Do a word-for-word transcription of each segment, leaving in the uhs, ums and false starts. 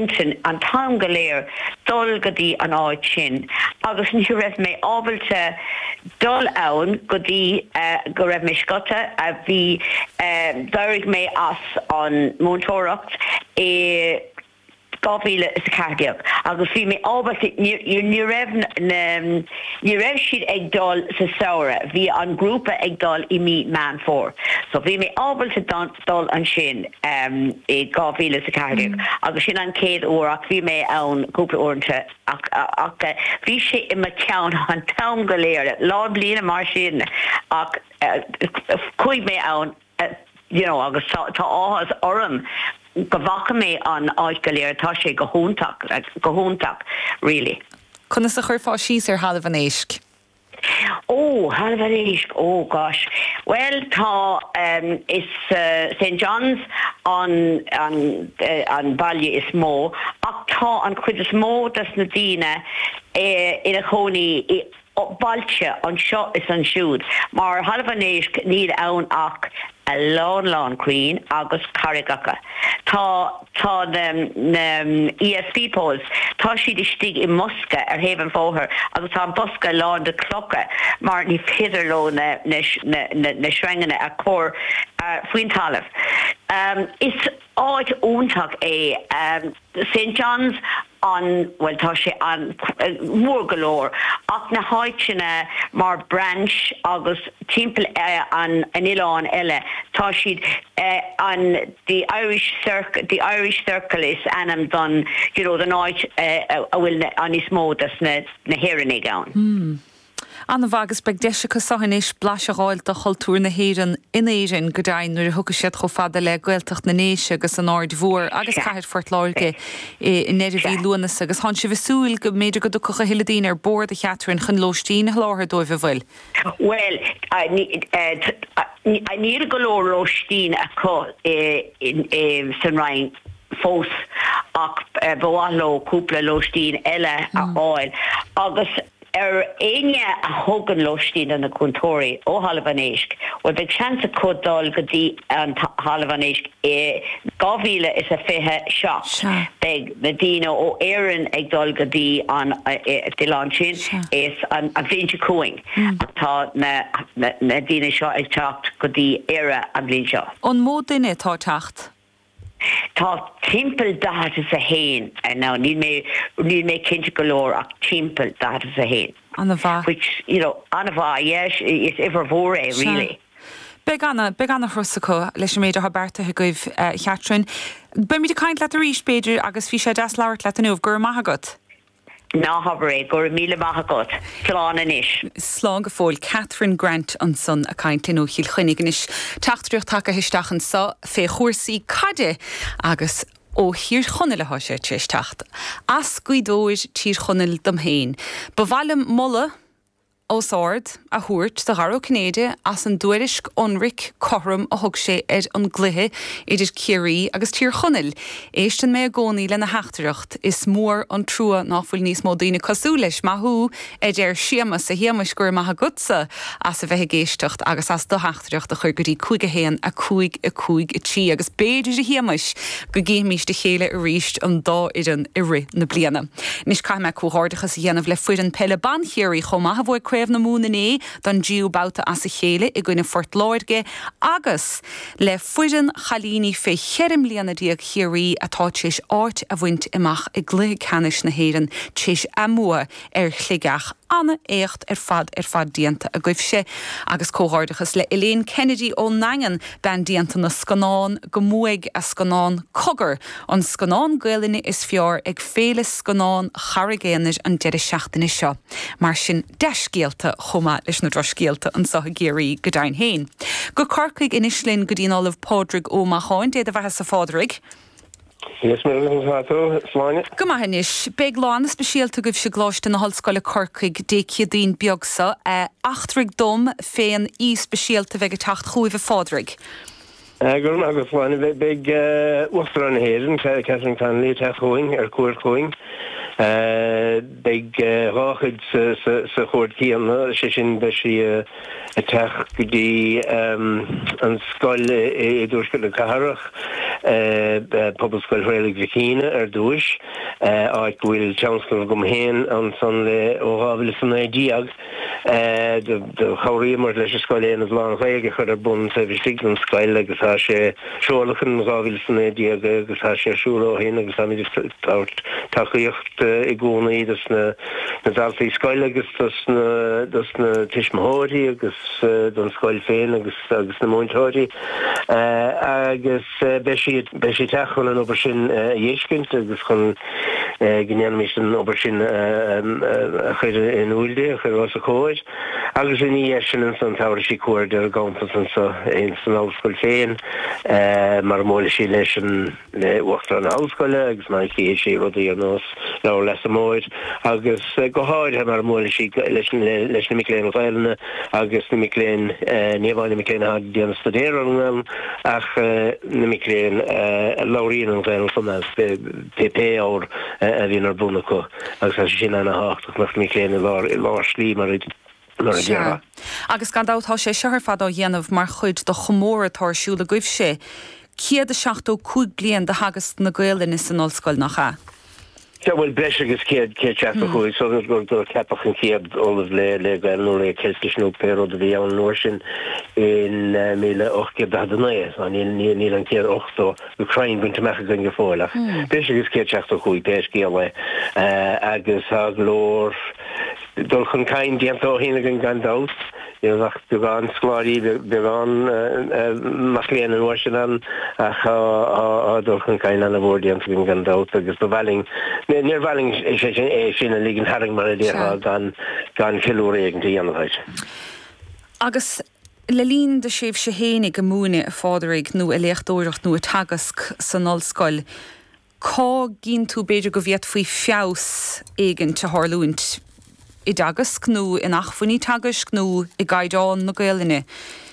Clinton an tam galéir dul godí an áid sin agus ní raibh mé ábailte dul ann godí go raibh mé scota a bhí dairg mé as an móntóireacht é Gofile is cardiac. Agus fi me ábas ní raibh ní raibh siad ag dul sa saora bhí an grúpa ag dul I mí man fór. So bhí me ábal sa dul an sin i Gofile sa cardiac. Agus sin an céad óach bhí me ann cúpla ornta ach bhí sé I ma ceann an tam go léir lá bliana mar sin ach chuig me ann you know agus tá áhas orm go bhacha mé an áid go léir tá sé go húntaach go húntaach really. Chuna sa chuir fá síos ar Hailbh an Éisc? Oh, Hailbh an Éisc, oh gosh. Well, tá um, is uh, Saint John's an an uh, an bailí is mó, ach tá an chuid is mó das na díine eh, in a chónaí balche an seo is an siúd, mar Hailbh an Éisc níl ann ach a lán lán queen agus carrigacha. Tá tá um, E S P polls tá siad istigh I Musca ar héhan fóthair agus tá an bosca lán de clocha mar ní féidir lo na na na na shrengana a cór faoin talamh. Um, is áid úntaach é um, Saint John's an well tá sé an mór galóir ach na háitena mar branch agus timppel uh, an an Ileán eile tá siad uh, an the Irish circle the Irish circle is anam don you know the night uh, a bhfuil an is mó das na na héireannig ann. Mm. Anna bhagus beag deise go sahanis blas a gáil do choultúr na héireann in éireann go dain nuair a thugad siad chomh fada le gaeltacht na néise agus an áard mhór agus caithead forт láirge in neidir bhí luanas agus hon si bhsúil go méidir go do cocha hiladín ar bord a cheatrin chun lóistín a láthir dóibh bhfuil. Well, níl go leor lóistín a có san rain fós ach bháló cúpla lóistín eile a áil agus Er aine a hogan lostín an a contóri ó Hailbh an Éisc, well big chance cod dul go dtí an Hailbh an Éisc e Gofile is a fithe seo. Big Medina ó Éireann ag dul go dtí an Dilan sin is an a bhíonn cúing. Tá na na dína seo ag teacht go dtí éire an bhíonn seo. An mó duine tá teacht? Tá timppel dat is a héin and now ní mé ní mé cinnte golóir ach timppel dat is a héin. Anna bha. Which, you know, Anna bha, yes, is ever vor eh, really. Beg Anna, beg Anna Rusaco, leis méidir Roberta Huguif uh, Catherine. Be mi de kaint let a ríis beidir agus fi sé das lauert let anúh gur mahagat? Ná habré gur míle mahagat, slán an ish. Slán go fóil Catherine Grant an son a kaint inú híl chuinnig an ish. Tachtruch take histeachchan sa fé chóirsaí cade agus ó hir chonneile há sé tríos tacht. As guidóir tír chonnel dom héin. Bhhailm molle ósáard a thuairt sa Gharó Cnéide as an dúirisc onric chorm a thug sé ar an gluthe idir ciarí agus tír chonneil. Éistan mé a gcónaí le na heachtareacht is mór an trua náfuil níos mó daoine cosú leis maithú idir siamas a hiamas gur maithe gutsa as a bheith géisteacht agus as do heachtareacht a chuir go dtí chuig a héan a chuig a chuig a tí agus béidir a hiamas go géimís de chéile a ríist an dá idir i ri na bliana. Nis caiime cóhardachas dhéanamh le fuir an pelle banchéirí chomá a bhfuil na múna é don díú bouta as a chéile i gcuine fort láirge agus le fuidan chalíní fé cherim líana díag chiarí atá tíis áit a bhaint imach i gluthe canis na héireann tíis amua ar chligach anna écht ar fad ar fad dianta a goibh sé agus cóhardachas le Elaine Kennedy ó Nangan ben dianta na scanán go muig a scanán cogur an scanán gaeilne is fiar ag féle scanán charigéanir an deire seachtainna seo mar sin deiscéalta chuma leis na droscéalta an sa géirí go dain héin. Go corcaig in Islinn go dtíon Olive Pádraig ó Macháin déad a bheithe sa fádaraig. Yes, ma'am. Go maithnis, beg lána speisialta goibh se gláiste na Hallscoile Corcaig décia dín beagsa achtraig dom féin í speisialta bheith tacht chuimh fádaraig. Gur agus bháinna bheith beg uachtar an héireann Catherine Connelly te chuing ar cuair chuing Big ráchid sa chóirtíana sé sin be si a teach go dtí an scoil é dúisce le caharach pobl scoil Réilig Vicíne ar dúis áit bhfuil Chancellor gom héin an san le órábhil san édíag de chóirí mar leis scoil éana bhlán réige chud ar bun sa bhí an scoil agus tá sé seolachan rábhil san édíag agus tá sé siúró héin agus tá mí tachaíocht i gcónaí dus na daltaí scoil agus dus na tiismthóirí agus don scoil féin agus agus na móintóirí agus be si techan an obair sin dhéiscint agus chun gnéanamís an obair sin chuir in úilde a chuir os a cóid agus in í sin an san táir sí cuair ar gámpas an sa in san áilscoil féin mar móla sí leis an le uachtar an áilscoile agus mar cí sé rudaí an nás lá leis móid agus go háid ha mar móla sí leis na miléin bhhailena agus na miléin níomháin na miléin ha déanana studéir an ach na miléin láiríon an bhhail fan P P áir a bhíon ar buna go agus a sin anna háach nach miléin lá slí mar Sure. Agus gan dátá sé sear fad á dhéanamh mar chuid do chomór atásúla goibh sé, ciad a seachtó cúig blian de hagas na Gaeilge is an ollscoil nach cha? Ja, well, breis agus céad céad teachta chuig, so there's going to capach an céad olav le le gael le celtis nó pero de bhí an nóir sin in míle ochcéad da nae, an níl an céad ochtó Ukraine buinte mecha gan gefóilach. Breis agus céad teachta chuig, breis géala agus ag lór dul chun cain diantó hína gan gandát, nach began skláí began macléan an Washington a dulchan cain an bhór diant gan gandát agus bevaling níor bhaling é sin a lígan haring mar a dtíá gan gan kilúir éigen dhéanamhaid. Agus le lín de séh sé hénig go múna a fádaigh nó a léchtúireacht nó a tagasc san ollscoil, cá ginn tú beidir go bhíad faoi feabhas éigen te Harlúint I dagas knú in achfuní tagas knú I gaidáin na Gaeilge.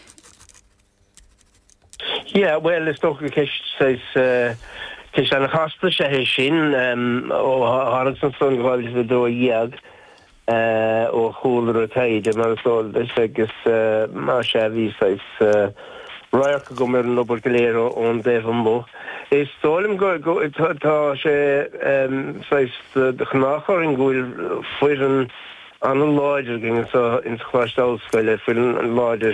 Yeah, well, it's toch gekist says kist aan de gasten sé sin ó Harrison son gáil is do iag ó chúlar a taide mar sol is agus mar sé ví says roiach go mer an obair goléir ón Devonbo. Is stolim go go tá sé says de chnáchar in gúil fuiran an láidir ging so in chláirstáilscoile fuin an láidir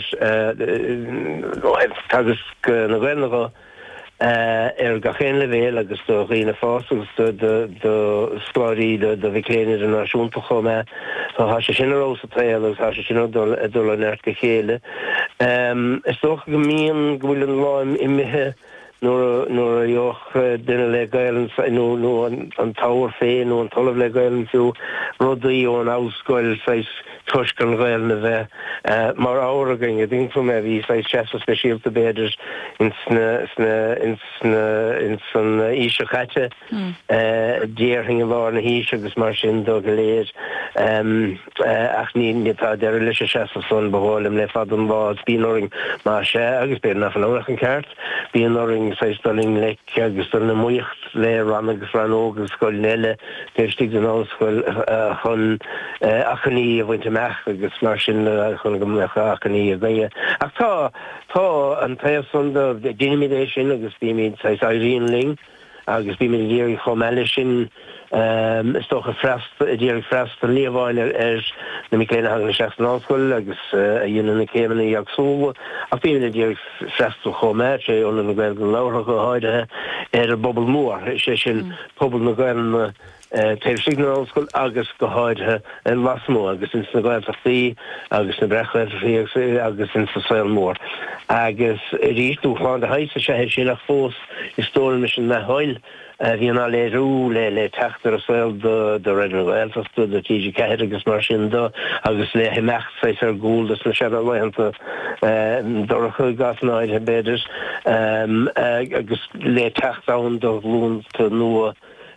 tagas na Gaeilge ar gachéin le bhéal agus do riine fásagus do skláirí do bhicléine an náisiúnta chomé so há sé sin rósa tréal agus há sé sin dul an airt go chéile. Is tócha go mííon go bhfuil an láim imithe Nor a joch dinne le Gaeilge no no an tower féin no an tollh le Gaeilge fiú rudaí ó an áskoil seis tuiscan Gaeilge bheith mar ára ging a ding fum hí seis chef speisialta beidir in sna sna in sna in san íse chatte déirhing a bhar na híise agus mar sin do go léir ach ní nítá deir leis a chef son bhálim le fad an bhád bíoring mar sé agus beir nach an ánach an ceart bíoring seis doling le agus na muocht le ran agus ran ógus scoil nelle déirtí an áilscoil chun achaní a bhainte meach agus mar sin chun go meach achaní a bhéie. Ach tá tá an taobh son de dinimidéis sin agus bíimiid seis airíon ling agus bíimiid díir chomeile sin is toch een frest, die frest van leerwijn er na mi kleine hangen chefs na school, agus yin in de kemen in jak so, af die die frest zo gewoon met, je onder de Gaeilge lauwer gehouden, er de bobbel moor, is een bobbel nog een Taobh Signal School agus go háide an lasmó agus in na Gaeilge fí agus na brecha fí agus in sa saoil mór agus ríú chláán de haise sé sin nach fós is tóil me sin na háil hí an le rú le le teachtar a saoil de Red Elfastu de T G ceir agus mar sin do agus le himecht seis ar gúil na se leanta do chu gasnáid he beidir agus le teachtáin do bhlún nua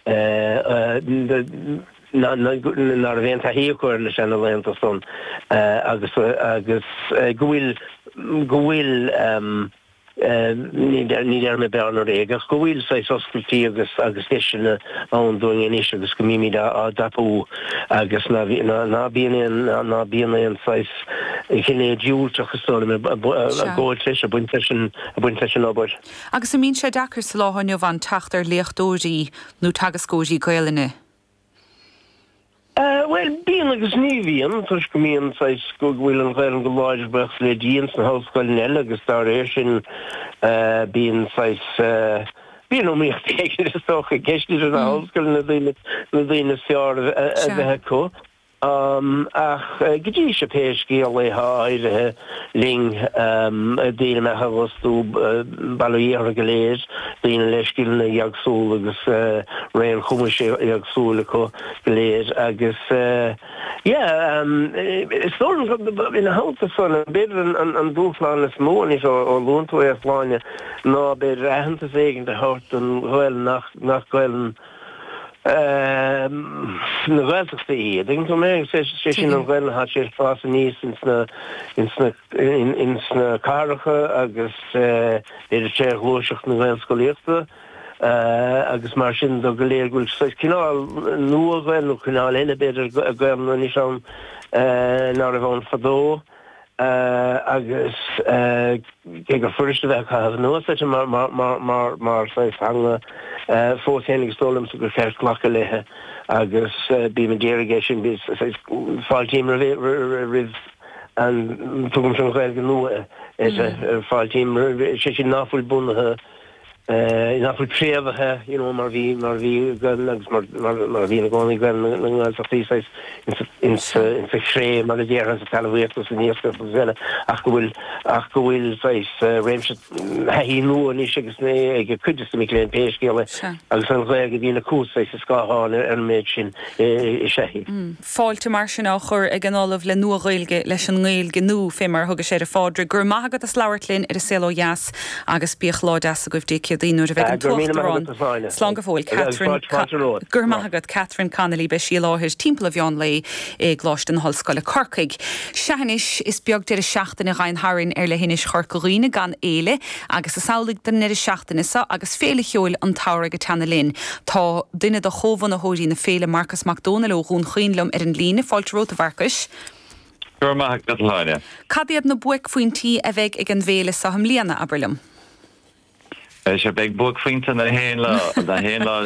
na na bhéint a híocuir le sena leanta son agus agus gohfuil gohfuil ní er me bean réig ach go bhfuil sais oscultí agus agus isina an doing in is agus go mimi a dapú agus na ná bíon ná bíon sais chinné dúach sto ggóil leis a buinte a buinte sin ábord. Agus a mín sé dachar sa láhainne bhain taachtar leochtdóirí nó tagascóirí gailene. Uh, well, being agus níhíon, tuis go míon sais go bhfuil an ghair an go láidir bech le díons na hoscoil eile agus dar éir sin bíon sais bíon ó míocht éigen is tócha geistir an hoscoil na dtíine seár a bheith có. Um, ach uh, gydí se péisci a leha airithe ling um, dína me hagostú uh, baluíar a galéir dína leiscilna iagsúl agus uh, réan chumas iagsúla có galéir agus uh, yeah, um, is storin in a hálta fan beidir an, an dúfláin is mónis ó lúntú é fláine ná beidir ahananta éigen de hart an hhuiil nach, nach ghuiiln na bhilteachta iad. Ag go mé sé sin an bhfuil hat sé fás níos in sna cáracha agus idir sé glóiseach na bhil scoíochta agus mar sin do go léir gúil cinál nua bhfuil nó cinál eile beidir a gcuimna ní an ná a bhain fadó agus ag go fuiriste bheith chahabh nua mar mar mar mar sais hanga fóthénig stólam sa gur ceir clacha lethe agus bí me derogation bis fáiltíim rih an tugam sin ghail go nua fáiltíim sé sin náfuil bunathe náfuil tréavathe mar bhí mar bhí agus mar bhí na gáinnig gan na tí in sa shré mar a déar an sa talhhéirtas san níosca bhile ach go bhfuil ach go bhfuil sais réimse hí nua níos agus né ag chuidir sa miléon péiscéile agus an ghail go dtína cúsa sa scáháin ar méid sin i séhí. Fáilte mar sin á chur ag an álamh le nua ghailge leis an ghailge nó fémar thugus sé a fádra gur maithagad a sláirtlinn ar a céó jaas agus bíoch ládas a goibh dé dínú a bheith an tuachtarrán. Slán go fóil gur maithagad Catherine Connelly be sí láthir timppla bheán lei ag gláist an hallscoile Corcaig. Seanis is beag de a seachtainna Reinharin ar le hinis chorcoíine gan éile agus a saolig den ir a seachtainna sa agus féle cheol an tára go tanna linn. Tá duine do chóvan a hóí na féle Marcus McDonald ó hún chuinlumm ar an líne fáilt róta bharcas. Gur maithagad láine. Cadiad na buic faointí a bheith ag an bhéle sa ham líana aberlum. sé beg bog finte na héla na héla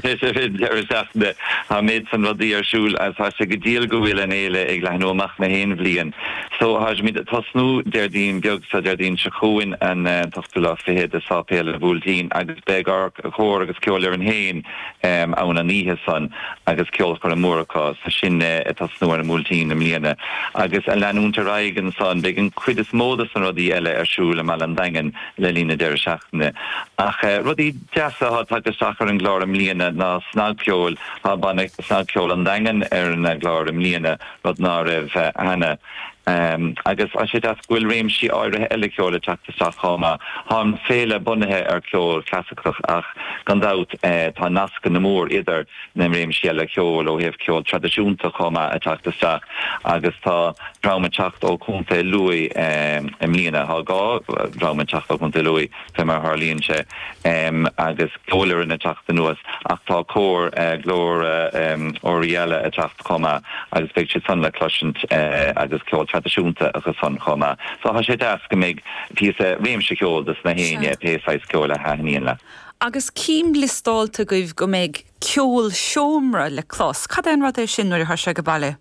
de ha méid san rodí arsúl as ha se gedíel gohfuil an éile ag lehanóach na héin bblian. So ha mit tasnú der dín beag sa der dín se choin an tastula fihéad a sápéle bhúldín agus begar a chór agus ceolir an héin an a níhe san agus ceol chu a mórachá sa sinne a tasnú an múltín am líana agus a leanúnta raigen san begin cuidas módas an rodí eile arsúl am an dagen le lína der seachne. Ach rudí deasa ha takeach ar an glár am líana ná snagceol ha bannig snagceol an dagen ar an glár am líana rud ná raibh hana. Um, agus a sé dat gwil réim si áire eile ceola teachtaach chama han féle bunathe ar ceol clasicach ach gandát eh, tá nasca na mór idir na réim si eile ceol ó heh ceol tradiisiúnta chama a teachtaach agus tá dramateacht ó cúnta luí um, am líana há gá dramateacht ó cúnta luí fe mar Harlíonn sé um, agus ceolir in a teachta nuas ach tá cór uh, glór uh, um, óíile a teachta chama agus fé si san le cloisiint uh, agus ceol tradiisiúnta agus san choma. So ha sé das go méid pí réimse ceoldas na héine péáis ceola haíon le. Agus cím listáilta goibh go méid ceol seomra le chlós. Cad an rud é sin nuair a se go bailile?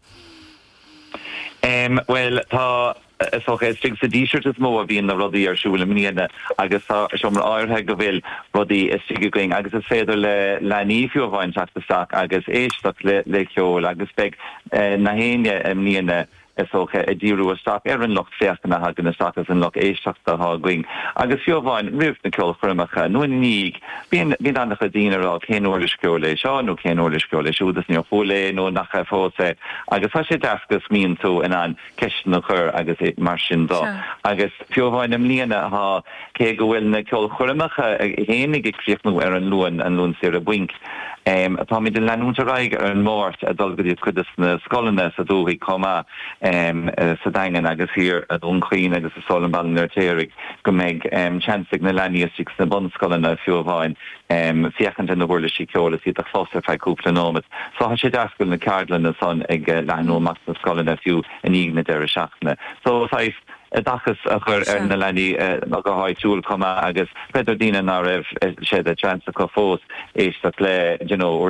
Um, well, tá so stig sa díisirt is mó a bhíon na rodí arsúla mníana agus seomra áirthe go bhfuil rodí is si going agus is féidir le le nífiú a bhain teachtaach agus éisteach le le ceol agus beag na héine mníana is ocha a díú a stop ar an locht féachna hagan na stachas an loch éisteachta há going. Agus fiomháin riúh na ceol chuimecha nó níg bíon annach a dínará chéanúir scola seo nó chéanúir scola siúdas ní fólé nó nach fósa agus tá sé deascas míon tú in an ceisna na chur agus é mar sin dá. Agus fiomháin am líana há cé go bhfuil na ceol chuimecha héananig ag críochnú ar an luan an lún sé a buink. Um, tá mi den leúnta raig ar an mórt a dulgadí chudas na scolanna sa dúí comá sa daingen agus hir a dúnchaoin agus a solan ball nuirtéirigh go méid chansig na leníosí na bonscoilin a fiúháin fiochan in na bhla sí ceolalas í a fósta fe cúpla nóid. So ha sé deascail na cardlan na son ag leanóach na scoilin a fiú in ígna deir seachna. So fáith a dachas a chur ar na lení a go háidúil comma agus peidir dína ná raibh sé a chance go fós éis le, you know,